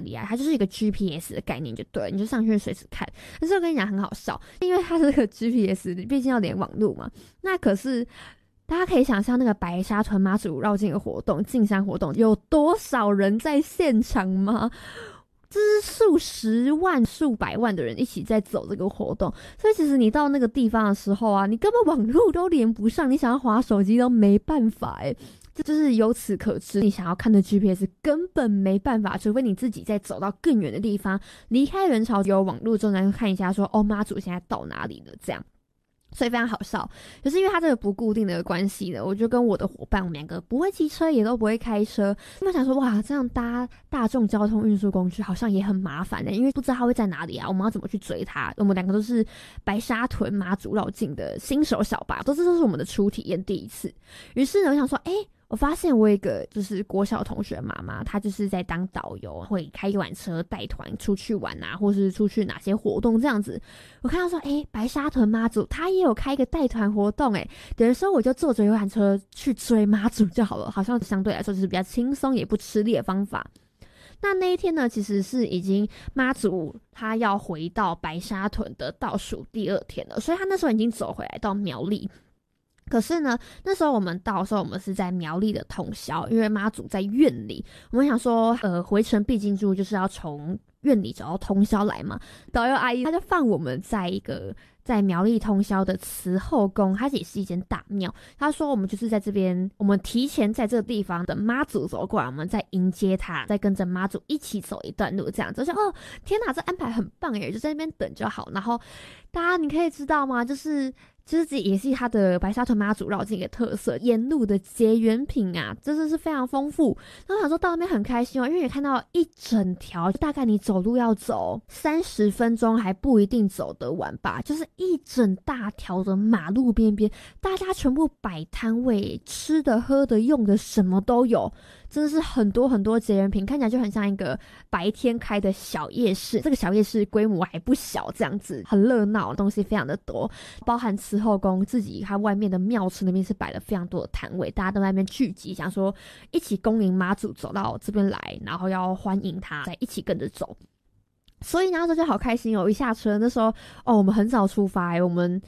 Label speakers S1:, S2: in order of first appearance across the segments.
S1: 厉害，它就是一个 GPS 的概念就对了，你就上去随时看。但是我跟你讲很好笑，因为它这个 GPS 毕竟要连网路嘛，那可是大家可以想象那个白沙屯妈祖绕境的活动、进山活动有多少人在现场吗？这是数十万、数百万的人一起在走这个活动，所以其实你到那个地方的时候啊，你根本网路都连不上，你想要滑手机都没办法这就是由此可知，你想要看的 GPS 根本没办法，除非你自己再走到更远的地方，离开人潮有网路之后，再看一下说妈祖现在到哪里了这样。所以非常好笑，就是因为它这个不固定的关系呢，我就跟我的伙伴，我们两个不会骑车也都不会开车，他们想说哇，这样搭大众交通运输工具好像也很麻烦因为不知道它会在哪里啊，我们要怎么去追它？我们两个都是白沙屯妈祖绕境的新手小白，这都是我们的初体验第一次。于是呢，我想说，我发现我有一个就是国小同学妈妈，她就是在当导游，会开游览车带团出去玩啊，或是出去哪些活动这样子。我看到说，白沙屯妈祖她也有开一个带团活动等于说我就坐着游览车去追妈祖就好了，好像相对来说就是比较轻松也不吃力的方法。那一天呢，其实是已经妈祖她要回到白沙屯的倒数第2天了，所以她那时候已经走回来到苗栗。可是呢，那时候我们到的时候，我们是在苗栗的通宵，因为妈祖在院里，我们想说，回程必经之路就是要从院里走到通宵来嘛。导游阿姨她就放我们在一个在苗栗通宵的慈后宫，它也是一间大庙。她说我们就是在这边，我们提前在这个地方等妈祖走过来，我们再迎接她，再跟着妈祖一起走一段路，这样子。就天哪，这安排很棒耶！就在那边等就好。然后大家你可以知道吗？就是这也是它的白沙屯妈祖绕境的特色，沿路的结缘品啊，真的是非常丰富。然后想说到那边很开心因为也看到一整条，大概你走路要走30分钟还不一定走得完吧，就是一整大条的马路边边，大家全部摆摊位，吃的、喝的、用的，什么都有。真的是很多很多结缘品，看起来就很像一个白天开的小夜市。这个小夜市规模还不小，这样子很热闹，东西非常的多，包含慈后宫自己它外面的庙池那边是摆了非常多的摊位，大家都在那边聚集，想说一起恭迎妈祖走到这边来，然后要欢迎他，再一起跟着走。所以那时候就好开心一下车那时候我们很早出发我们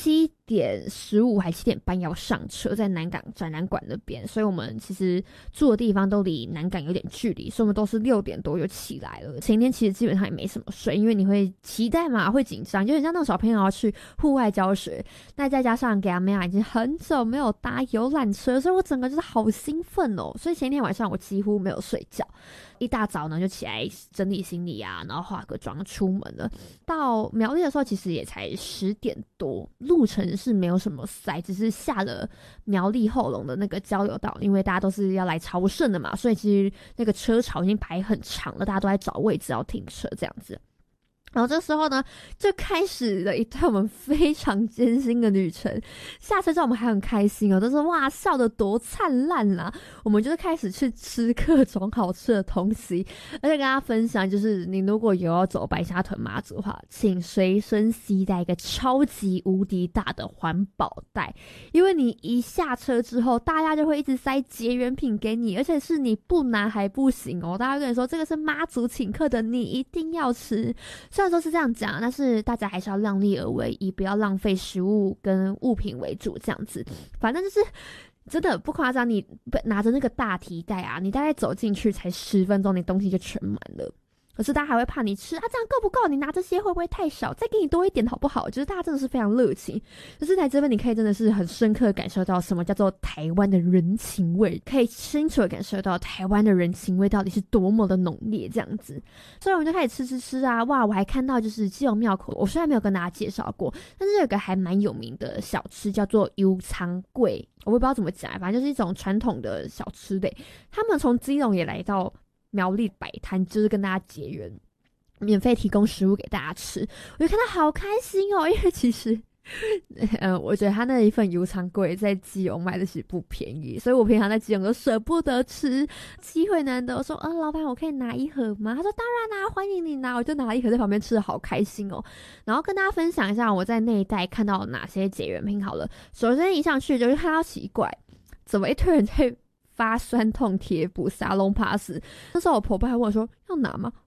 S1: 7:15还7点半要上车，在南港展览馆那边，所以我们其实住的地方都离南港有点距离，所以我们都是6点多就起来了。前一天其实基本上也没什么睡，因为你会期待嘛，会紧张，就很像那种小朋友要去户外教学。那再加上给阿妹已经很久没有搭游览车，所以我整个就是好兴奋所以前一天晚上我几乎没有睡觉，一大早呢就起来整理行李啊，然后化个妆出门了。到苗栗的时候其实也才10点多，路程是没有什么塞，只是下了苗栗后龙的那个交流道，因为大家都是要来朝圣的嘛，所以其实那个车潮已经排很长了，大家都在找位置要停车这样子。然后这时候呢，就开始了一段我们非常艰辛的旅程。下车之后我们还很开心就是哇，笑得多灿烂啦！我们就是开始去吃各种好吃的东西，而且跟大家分享，就是你如果有要走白沙屯妈祖的话，请随身携带一个超级无敌大的环保袋，因为你一下车之后，大家就会一直塞结缘品给你，而且是你不拿还不行大家跟你说这个是妈祖请客的，你一定要吃。虽然说是这样讲，但是大家还是要量力而为，以不要浪费食物跟物品为主这样子。反正就是真的不夸张，你拿着那个大提袋啊，你大概走进去才10分钟，你东西就全满了。可是大家还会怕你吃这样够不够？你拿这些会不会太少？再给你多一点好不好？就是大家真的是非常热情，就是在这边你可以真的是很深刻的感受到什么叫做台湾的人情味，可以清楚的感受到台湾的人情味到底是多么的浓烈这样子。所以我们就开始吃啊，哇！我还看到就是基隆庙口，我虽然没有跟大家介绍过，但是有个还蛮有名的小吃叫做油仓粿，我也不知道怎么讲，反正就是一种传统的小吃类。他们从基隆也来到苗栗摆摊，就是跟大家结缘，免费提供食物给大家吃，我就看到好开心因为其实我觉得他那一份油肠粿在基隆卖的其实不便宜，所以我平常在基隆都舍不得吃，机会难得，我说老板我可以拿一盒吗？他说当然啦，欢迎你拿，我就拿了一盒在旁边吃的好开心然后跟大家分享一下我在那一带看到哪些结缘品好了。首先一上去就看到奇怪，怎么一堆人在发酸痛贴补沙龙 pass， 那时候我婆婆还问我说要拿吗？